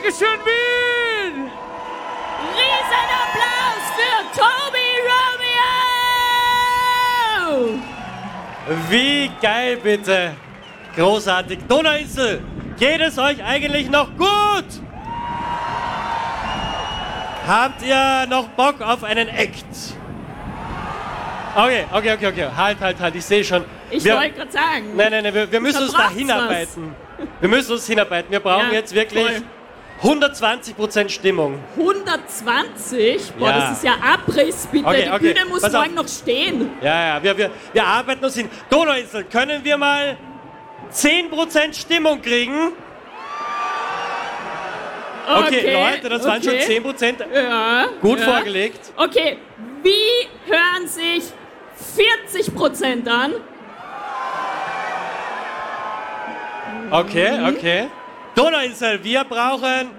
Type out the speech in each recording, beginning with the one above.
Dankeschön, Wien! Riesenapplaus für Tobi Romeo! Wie geil, bitte. Großartig. Donauinsel, geht es euch eigentlich noch gut? Habt ihr noch Bock auf einen Act? Okay. Halt. Ich sehe schon. Ich wollte gerade sagen. Nein, wir müssen uns da hinarbeiten. Wir müssen uns hinarbeiten. Wir brauchen jetzt wirklich 120% Stimmung. 120? Boah, Ja. das ist ja Abriss, bitte. Okay, Die Bühne muss pass auf. morgen noch stehen. Ja, wir arbeiten uns hin. Donauinsel, können wir mal 10% Stimmung kriegen? Okay, Leute, das waren schon 10%. Ja. Gut vorgelegt. Okay, wie hören sich 40% an? Okay. Donauinsel, wir brauchen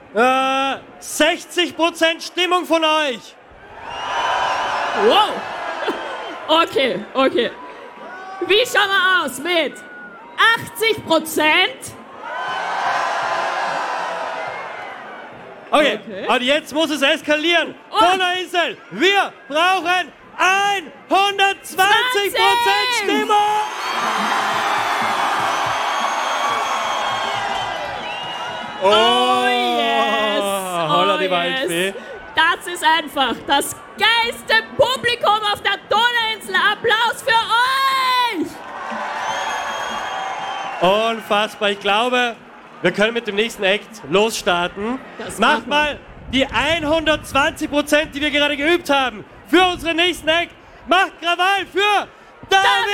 60% Stimmung von euch. Wow. Okay. Wie schauen wir aus mit 80%? Okay, und jetzt muss es eskalieren. Donauinsel, wir brauchen 120% Stimmung. Oh yes! Holla die Waldfee. Das ist einfach das geilste Publikum auf der Donauinsel. Applaus für euch! Unfassbar. Ich glaube, wir können mit dem nächsten Act losstarten. Macht mal die 120%, die wir gerade geübt haben, für unseren nächsten Act. Macht Krawall für David!